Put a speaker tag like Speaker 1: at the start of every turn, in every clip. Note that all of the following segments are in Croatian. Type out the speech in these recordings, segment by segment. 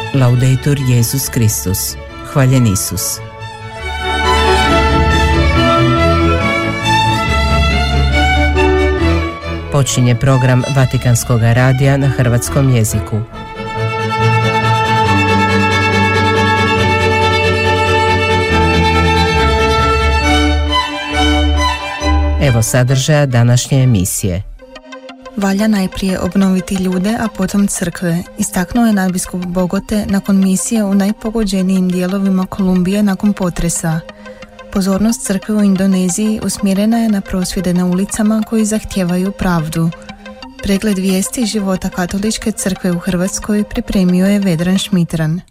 Speaker 1: Laudetur Jesus Kristus. Hvaljen Isus. Počinje program Vatikanskog radija na hrvatskom jeziku. Evo sadržaja današnje emisije.
Speaker 2: Valja najprije obnoviti ljude, a potom crkve, istaknuo je nadbiskup Bogote nakon misije u najpogođenijim dijelovima Kolumbije nakon potresa. Pozornost crkve u Indoneziji usmjerena je na prosvjede na ulicama koji zahtijevaju pravdu. Pregled vijesti života Katoličke crkve u Hrvatskoj pripremio je Vedran Šmitran.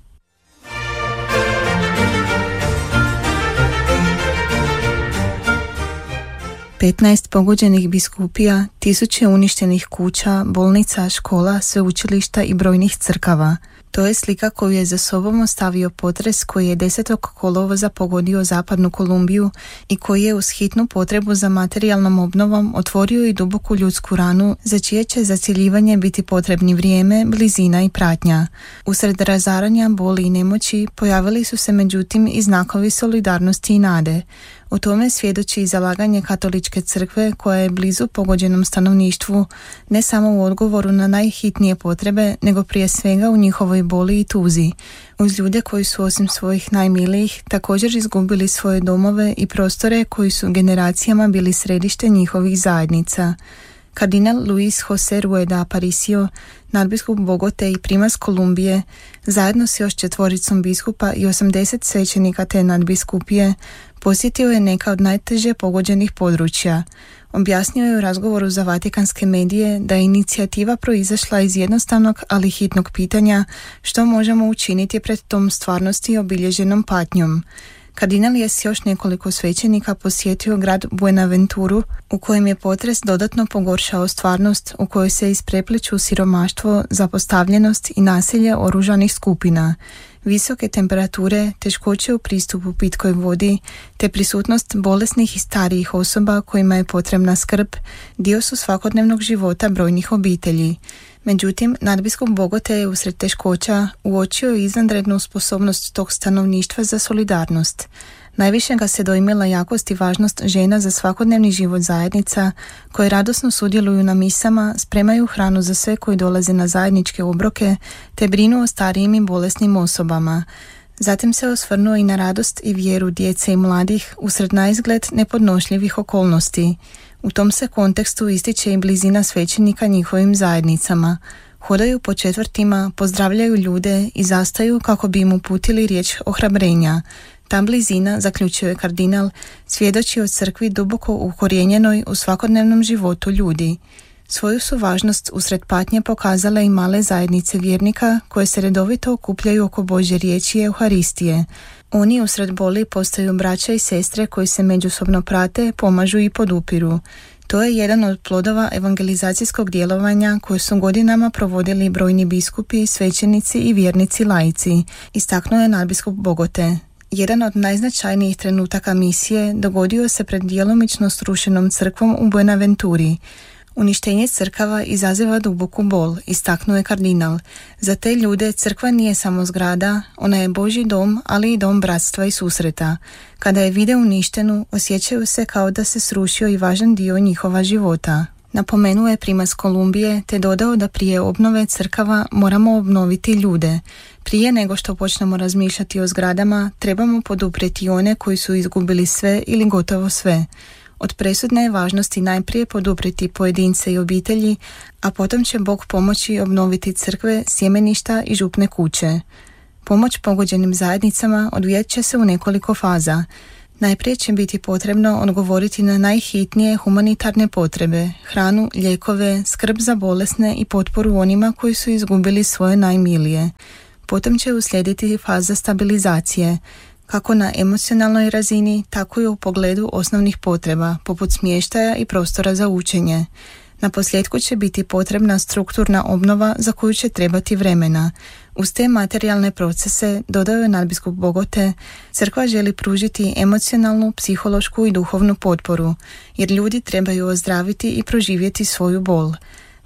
Speaker 2: Petnaest pogođenih biskupija, tisuće uništenih kuća, bolnica, škola, sveučilišta i brojnih crkava. To je slika koju je za sobom ostavio potres koji je 10. kolovoza pogodio zapadnu Kolumbiju i koji je uz hitnu potrebu za materijalnom obnovom otvorio i duboku ljudsku ranu za čije će zaciljivanje biti potrebni vrijeme, blizina i pratnja. Usred razaranja, boli i nemoći pojavili su se međutim i znakovi solidarnosti i nade. O tome svjedoči i zalaganje Katoličke crkve koja je blizu pogođenom stanovništvu ne samo u odgovoru na najhitnije potrebe, nego prije svega u njihovoj boli i tuzi. Uz ljude koji su osim svojih najmilijih također izgubili svoje domove i prostore koji su generacijama bili središte njihovih zajednica. Kardinal Luis José Rueda Aparicio, nadbiskup Bogote i primas Kolumbije, zajedno s još 4 biskupa i 80 svećenika te nadbiskupije, posjetio je neka od najteže pogođenih područja. Objasnio je u razgovoru za vatikanske medije da je inicijativa proizašla iz jednostavnog, ali hitnog pitanja što možemo učiniti pred tom stvarnosti obilježenom patnjom. Kardinal je s još nekoliko svećenika posjetio grad Buenaventuru, u kojem je potres dodatno pogoršao stvarnost u kojoj se isprepliću siromaštvo, zapostavljenost i nasilje oružanih skupina. Visoke temperature, teškoće u pristupu pitkoj vodi, te prisutnost bolesnih i starijih osoba kojima je potrebna skrb, dio su svakodnevnog života brojnih obitelji. Međutim, nadbiskup Bogote je usred teškoća uočio izvanrednu sposobnost tog stanovništva za solidarnost. Najviše ga se dojmila jakost i važnost žena za svakodnevni život zajednica, koje radosno sudjeluju na misama, spremaju hranu za sve koji dolaze na zajedničke obroke, te brinu o starijim i bolesnim osobama. Zatim se osvrnuo i na radost i vjeru djece i mladih usred naizgled nepodnošljivih okolnosti. U tom se kontekstu ističe i blizina svećenika njihovim zajednicama. Hodaju po četvrtima, pozdravljaju ljude i zastaju kako bi im uputili riječ ohrabrenja. Ta blizina, zaključio je kardinal, svjedoči o crkvi duboko ukorijenjenoj u svakodnevnom životu ljudi. Svoju su važnost usred patnje pokazale i male zajednice vjernika koje se redovito okupljaju oko Božje riječi i Euharistije. Oni usred boli postaju braća i sestre koji se međusobno prate, pomažu i podupiru. To je jedan od plodova evangelizacijskog djelovanja koje su godinama provodili brojni biskupi, svećenici i vjernici laici, istaknuo je nadbiskup Bogote. Jedan od najznačajnijih trenutaka misije dogodio se pred djelomično srušenom crkvom u Buenaventuri. Uništenje crkava izaziva duboku bol, istaknuo je kardinal. Za te ljude crkva nije samo zgrada, ona je Božji dom, ali i dom bratstva i susreta. Kada je vide uništenu, osjećaju se kao da se srušio i važan dio njihova života. Napomenuo je primas Kolumbije te dodao da prije obnove crkava moramo obnoviti ljude. Prije nego što počnemo razmišljati o zgradama, trebamo poduprijeti one koji su izgubili sve ili gotovo sve. Od presudne je važnosti najprije poduprijeti pojedince i obitelji, a potom će Bog pomoći obnoviti crkve, sjemeništa i župne kuće. Pomoć pogođenim zajednicama odvijat će se u nekoliko faza. Najprije će biti potrebno odgovoriti na najhitnije humanitarne potrebe, hranu, lijekove, skrb za bolesne i potporu onima koji su izgubili svoje najmilije. Potom će uslijediti faza stabilizacije, kako na emocionalnoj razini, tako i u pogledu osnovnih potreba, poput smještaja i prostora za učenje. Na posljedku će biti potrebna strukturna obnova za koju će trebati vremena. Uz te materijalne procese, dodao je nadbiskup Bogote, crkva želi pružiti emocionalnu, psihološku i duhovnu potporu, jer ljudi trebaju ozdraviti i proživjeti svoju bol.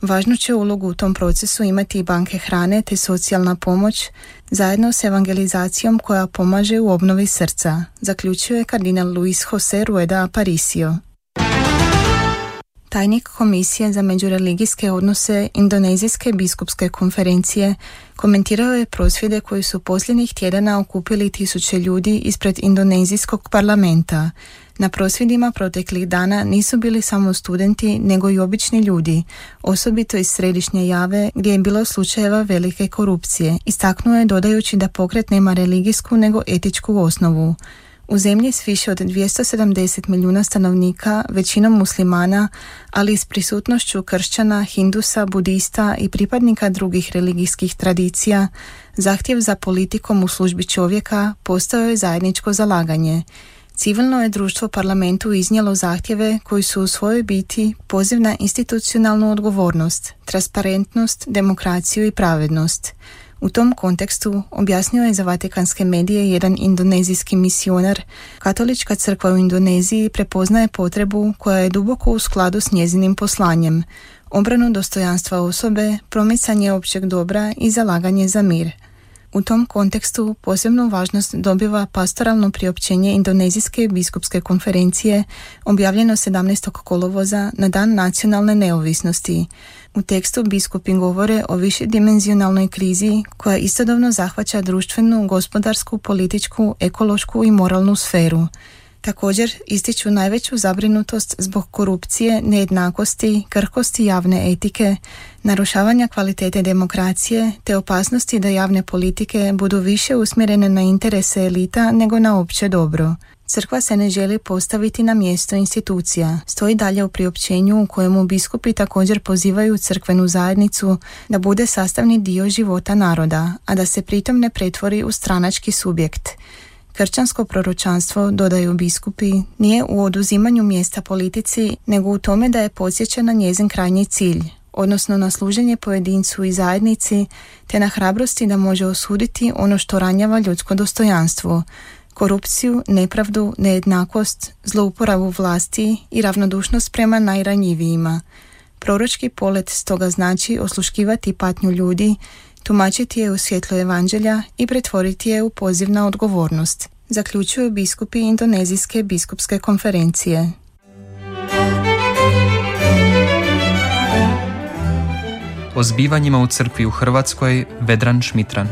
Speaker 2: Važnu će ulogu u tom procesu imati i banke hrane te socijalna pomoć, zajedno s evangelizacijom koja pomaže u obnovi srca, zaključuje kardinal Luis José Rueda Aparicio. Tajnik Komisije za međureligijske odnose Indonezijske biskupske konferencije komentirao je prosvjede koji su posljednjih tjedana okupili tisuće ljudi ispred indonezijskog parlamenta. Na prosvjedima proteklih dana nisu bili samo studenti, nego i obični ljudi, osobito iz središnje Jave gdje je bilo slučajeva velike korupcije. Istaknuo je dodajući da pokret nema religijsku nego etičku osnovu. U zemlji s više od 270 milijuna stanovnika, većinom muslimana, ali i s prisutnošću kršćana, hindusa, budista i pripadnika drugih religijskih tradicija, zahtjev za politikom u službi čovjeka postao je zajedničko zalaganje. Civilno je društvo parlamentu iznijelo zahtjeve koji su u svojoj biti poziv na institucionalnu odgovornost, transparentnost, demokraciju i pravednost. U tom kontekstu objasnio je za vatikanske medije jedan indonezijski misionar. Katolička crkva u Indoneziji prepoznaje potrebu koja je duboko u skladu s njezinim poslanjem, obranu dostojanstva osobe, promicanje općeg dobra i zalaganje za mir. U tom kontekstu posebnu važnost dobiva pastoralno priopćenje Indonezijske biskupske konferencije objavljeno 17. kolovoza na Dan nacionalne neovisnosti. U tekstu biskupi govore o višedimenzionalnoj krizi koja istodobno zahvaća društvenu, gospodarsku, političku, ekološku i moralnu sferu. Također ističu najveću zabrinutost zbog korupcije, nejednakosti, krhkosti javne etike, narušavanja kvalitete demokracije te opasnosti da javne politike budu više usmjerene na interese elita nego na opće dobro. Crkva se ne želi postaviti na mjesto institucija, stoji dalje u priopćenju u kojemu biskupi također pozivaju crkvenu zajednicu da bude sastavni dio života naroda, a da se pritom ne pretvori u stranački subjekt. Kršćansko proročanstvo, dodaju biskupi, nije u oduzimanju mjesta politici, nego u tome da je podsjeća na njezin krajnji cilj, odnosno na služenje pojedincu i zajednici, te na hrabrosti da može osuditi ono što ranjava ljudsko dostojanstvo, korupciju, nepravdu, nejednakost, zlouporabu vlasti i ravnodušnost prema najranjivijima. Proročki polet stoga znači osluškivati patnju ljudi, tumačiti je u svjetlo evanđelja i pretvoriti je u poziv na odgovornost, zaključuju biskupi Indonezijske biskupske konferencije.
Speaker 3: O zbivanjima u crkvi u Hrvatskoj Vedran Šmitran.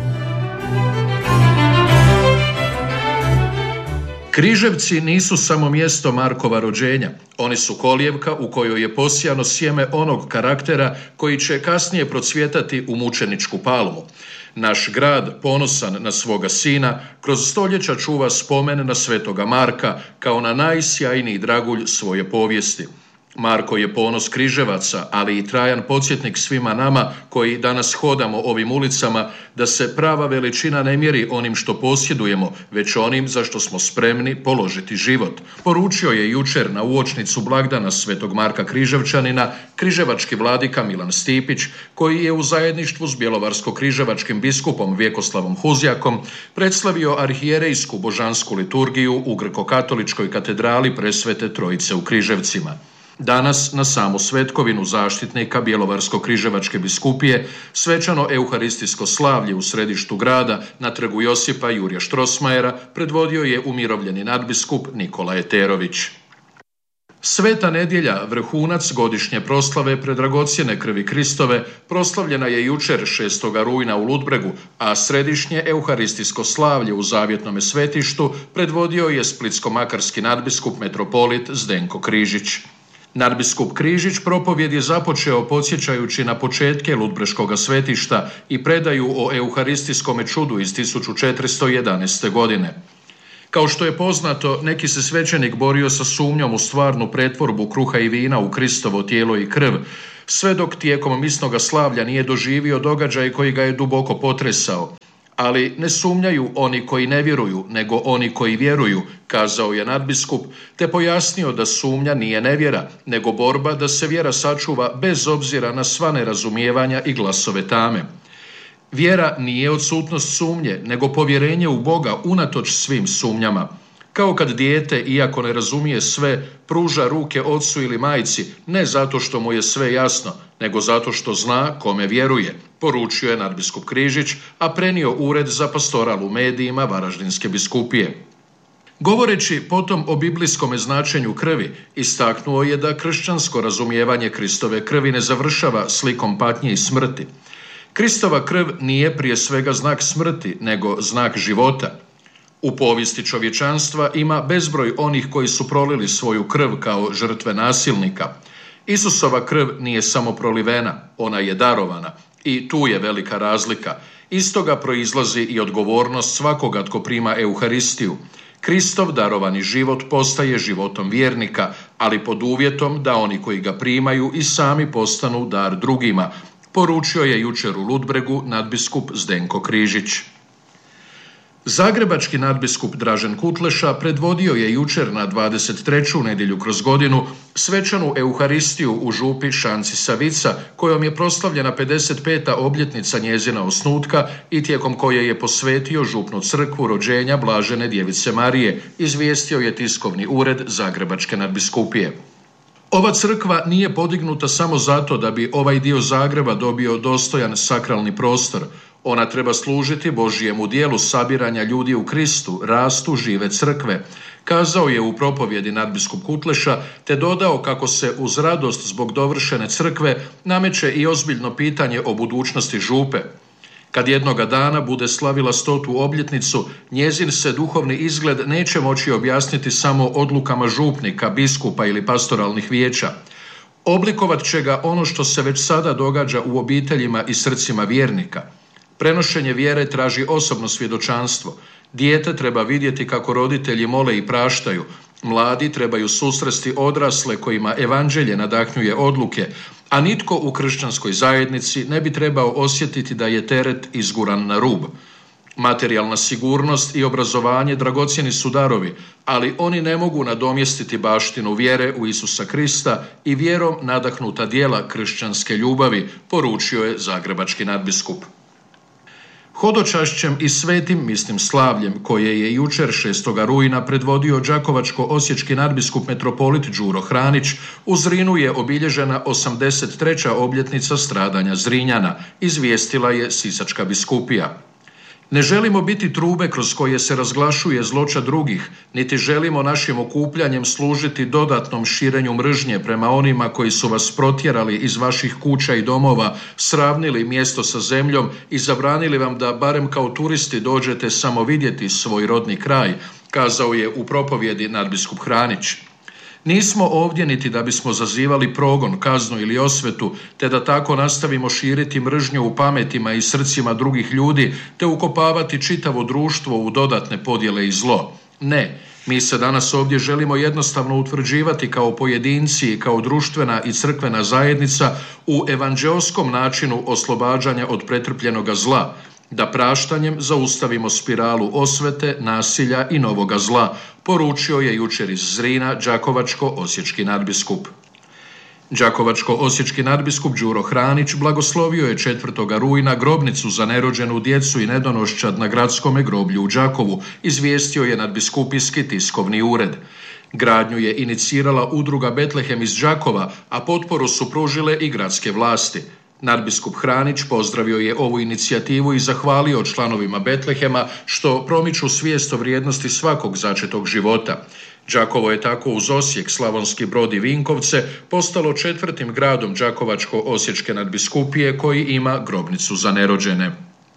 Speaker 4: Križevci nisu samo mjesto Markova rođenja, oni su kolijevka u kojoj je posijano sjeme onog karaktera koji će kasnije procvjetati u mučeničku palmu. Naš grad, ponosan na svoga sina, kroz stoljeća čuva spomen na svetoga Marka kao na najsjajniji dragulj svoje povijesti. Marko je ponos Križevaca, ali i trajan podsjetnik svima nama koji danas hodamo ovim ulicama da se prava veličina ne mjeri onim što posjedujemo, već onim za što smo spremni položiti život. Poručio je jučer na uočnicu blagdana svetog Marka Križevčanina križevački vladika Milan Stipić, koji je u zajedništvu s bjelovarsko-križevačkim biskupom Vjekoslavom Huzjakom predstavio arhijerejsku božansku liturgiju u Grko-katoličkoj katedrali Presvete Trojice u Križevcima. Danas na samu svetkovinu zaštitnika Bjelovarsko-križevačke biskupije svečano euharistijsko slavlje u središtu grada na trgu Josipa Jurja Štrosmajera predvodio je umirovljeni nadbiskup Nikola Eterović. Sveta nedjelja, vrhunac godišnje proslave predragocjene krvi Kristove, proslavljena je jučer 6. rujna u Ludbregu, a središnje euharistijsko slavlje u Zavjetnome svetištu predvodio je splitsko-makarski nadbiskup metropolit Zdenko Križić. Nadbiskup Križić propovjed je započeo podsjećajući na početke Ludbreškoga svetišta i predaju o euharistijskome čudu iz 1411. godine. Kao što je poznato, neki se svećenik borio sa sumnjom u stvarnu pretvorbu kruha i vina u Kristovo tijelo i krv, sve dok tijekom misnoga slavlja nije doživio događaj koji ga je duboko potresao. Ali ne sumnjaju oni koji ne vjeruju, nego oni koji vjeruju, kazao je nadbiskup, te pojasnio da sumnja nije nevjera, nego borba da se vjera sačuva bez obzira na sva nerazumijevanja i glasove tame. Vjera nije odsutnost sumnje, nego povjerenje u Boga unatoč svim sumnjama. Kao kad dijete, iako ne razumije sve, pruža ruke ocu ili majci, ne zato što mu je sve jasno, nego zato što zna kome vjeruje, poručio je nadbiskup Križić, a prenio ured za pastoral u medijima Varaždinske biskupije. Govoreći potom o biblijskom značenju krvi, istaknuo je da kršćansko razumijevanje Kristove krvi ne završava slikom patnje i smrti. Kristova krv nije prije svega znak smrti, nego znak života. U povijesti čovječanstva ima bezbroj onih koji su prolili svoju krv kao žrtve nasilnika. Isusova krv nije samo prolivena, ona je darovana i tu je velika razlika. Iz toga proizlazi i odgovornost svakoga tko prima Euharistiju. Kristov darovani život postaje životom vjernika, ali pod uvjetom da oni koji ga primaju i sami postanu dar drugima, poručio je jučer u Ludbregu nadbiskup Zdenko Križić. Zagrebački nadbiskup Dražen Kutleša predvodio je jučer na 23. nedjelju kroz godinu svečanu Euharistiju u župi Šanci Savica, kojom je proslavljena 55. obljetnica njezina osnutka i tijekom koje je posvetio župnu crkvu rođenja Blažene Djevice Marije, izvijestio je tiskovni ured Zagrebačke nadbiskupije. Ova crkva nije podignuta samo zato da bi ovaj dio Zagreba dobio dostojan sakralni prostor. Ona treba služiti Božjemu dijelu sabiranja ljudi u Kristu, rastu žive crkve, kazao je u propovjedi nadbiskup Kutleša, te dodao kako se uz radost zbog dovršene crkve nameće i ozbiljno pitanje o budućnosti župe. Kad jednoga dana bude slavila 100. obljetnicu, njezin se duhovni izgled neće moći objasniti samo odlukama župnika, biskupa ili pastoralnih vijeća. Oblikovat će ga ono što se već sada događa u obiteljima i srcima vjernika. Prenošenje vjere traži osobno svjedočanstvo. Dijete treba vidjeti kako roditelji mole i praštaju. Mladi trebaju susresti odrasle kojima evanđelje nadahnjuje odluke, a nitko u kršćanskoj zajednici ne bi trebao osjetiti da je teret izguran na rub. Materijalna sigurnost i obrazovanje dragocjeni su darovi, ali oni ne mogu nadomjestiti baštinu vjere u Isusa Krista i vjerom nadahnuta djela kršćanske ljubavi, poručio je zagrebački nadbiskup. Hodočašćem i svetim misnim slavljem, koje je jučer 6. rujna predvodio đakovačko-osječki nadbiskup metropolit Đuro Hranić, u Zrinu je obilježena 83. obljetnica stradanja Zrinjana, izvijestila je Sisačka biskupija. Ne želimo biti trube kroz koje se razglašuje zloća drugih, niti želimo našim okupljanjem služiti dodatnom širenju mržnje prema onima koji su vas protjerali iz vaših kuća i domova, sravnili mjesto sa zemljom i zabranili vam da barem kao turisti dođete samo vidjeti svoj rodni kraj, kazao je u propovjedi nadbiskup Hranić. Nismo ovdje niti da bismo zazivali progon, kaznu ili osvetu, te da tako nastavimo širiti mržnju u pametima i srcima drugih ljudi, te ukopavati čitavo društvo u dodatne podjele i zlo. Ne, mi se danas ovdje želimo jednostavno utvrđivati kao pojedinci i kao društvena i crkvena zajednica u evanđeoskom načinu oslobađanja od pretrpljenoga zla, da praštanjem zaustavimo spiralu osvete, nasilja i novoga zla, poručio je jučer iz Zrina đakovačko-osječki nadbiskup. Đakovačko-osječki nadbiskup Đuro Hranić blagoslovio je 4. rujna grobnicu za nerođenu djecu i nedonoščad na gradskome groblju u Đakovu, izvijestio je nadbiskupijski tiskovni ured. Gradnju je inicirala udruga Betlehem iz Đakova, a potporu su pružile i gradske vlasti. Nadbiskup Hranić pozdravio je ovu inicijativu i zahvalio članovima Betlehema što promiču svijest o vrijednosti svakog začetog života. Đakovo je tako uz Osijek, Slavonski Brod i Vinkovce postalo 4. gradom đakovačko-osječke nadbiskupije koji ima grobnicu za nerođene.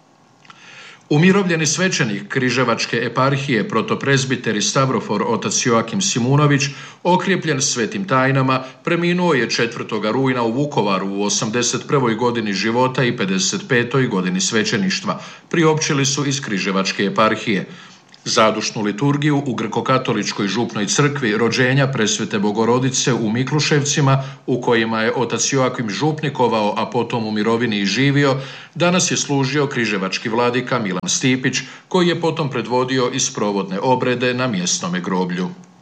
Speaker 4: Umirovljeni svećenik Križevačke eparhije protoprezbiter i stavrofor otac Joakim Simunović, okrijepljen svetim tajnama, preminuo je 4. rujna u Vukovaru u 81. godini života i 55. godini svećeništva, priopćili su iz Križevačke eparhije. Zadušnu liturgiju u Grkokatoličkoj župnoj crkvi rođenja Presvete Bogorodice u Mikluševcima, u kojima je otac Joakim župnikovao, a potom u mirovini i živio, danas je služio križevački vladika Milan Stipić, koji je potom predvodio i sprovodne obrede na mjesnome groblju.